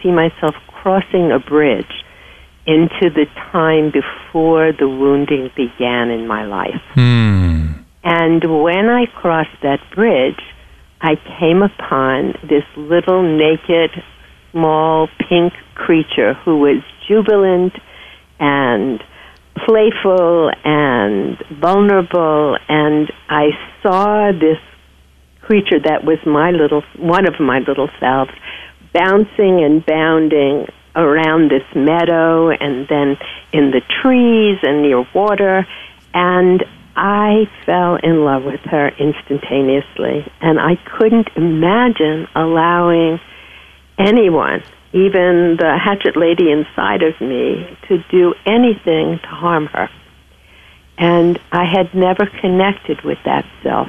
see myself crossing a bridge into the time before the wounding began in my life. And when I crossed that bridge, I came upon this little naked, small, pink creature who was jubilant and playful and vulnerable, and I saw this creature that was one of my little selves, bouncing and bounding around this meadow and then in the trees and near water, and I fell in love with her instantaneously, and I couldn't imagine allowing anyone, even the hatchet lady inside of me, to do anything to harm her. And I had never connected with that self.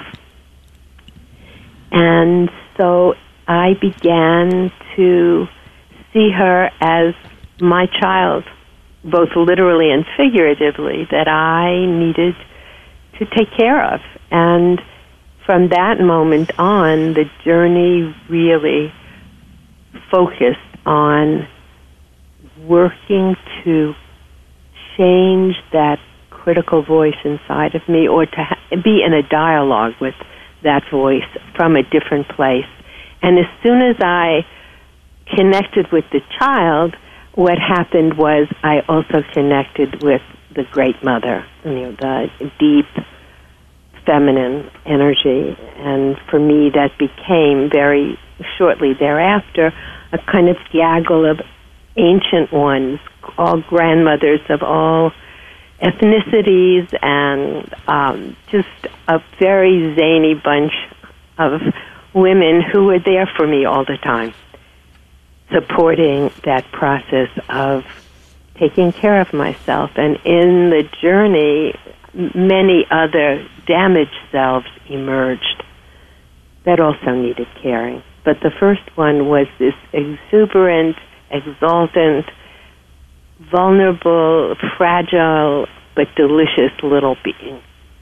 And so I began to see her as my child, both literally and figuratively, that I needed to take care of. And from that moment on, the journey really focused on working to change that critical voice inside of me, or to be in a dialogue with that voice from a different place. And as soon as I connected with the child, what happened was I also connected with the Great Mother, the deep feminine energy. And for me, that became very shortly thereafter a kind of gaggle of ancient ones, all grandmothers of all ethnicities, and just a very zany bunch of women who were there for me all the time, supporting that process of taking care of myself. And in the journey, many other damaged selves emerged that also needed caring. But the first one was this exuberant, exultant, vulnerable, fragile, but delicious little being.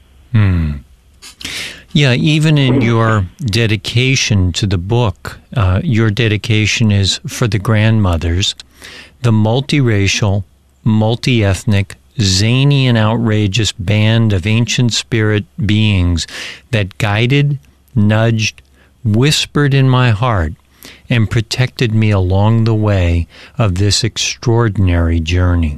Yeah, even in your dedication to the book, your dedication is for the grandmothers, the multiracial, multi-ethnic, zany and outrageous band of ancient spirit beings that guided, nudged, whispered in my heart, and protected me along the way of this extraordinary journey.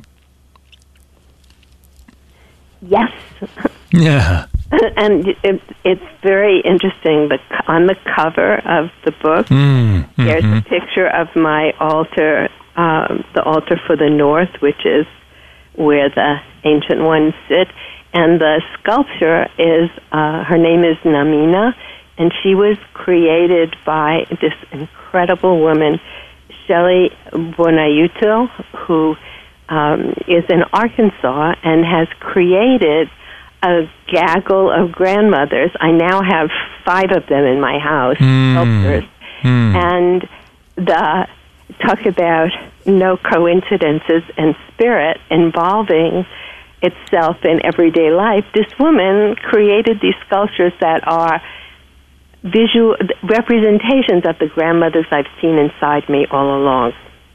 Yes. Yeah. And it's very interesting. On the cover of the book, there's a picture of my altar, the altar for the North, which is where the ancient ones sit. And the sculpture is, her name is Namina, and she was created by this incredible woman, Shelley Bonayuto, who is in Arkansas and has created a gaggle of grandmothers. I now have 5 of them in my house, sculptures. And talk about no coincidences and spirit involving itself in everyday life. This woman created these sculptures that are visual representations of the grandmothers I've seen inside me all along.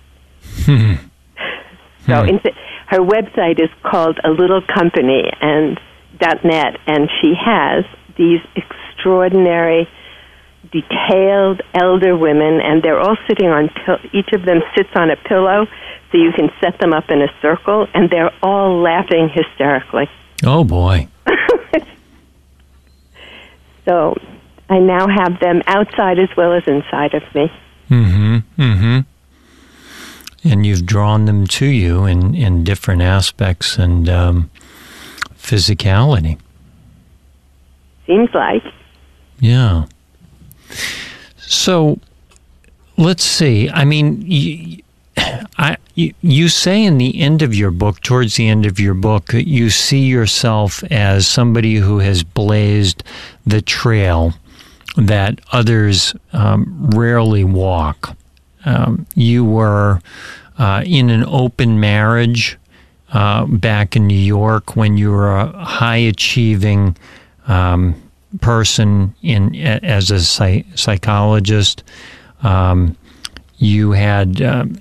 So her website is called A Little Company and .net, and she has these extraordinary, detailed elder women, and they're all sitting on each of them sits on a pillow, so you can set them up in a circle, and they're all laughing hysterically. Oh boy! So I now have them outside as well as inside of me. And you've drawn them to you in different aspects and physicality. Seems like. Yeah. So, let's see. I mean, you say in the end of your book, towards the end of your book, that you see yourself as somebody who has blazed the trail that others rarely walk. You were in an open marriage back in New York when you were a high-achieving person as a psychologist. You had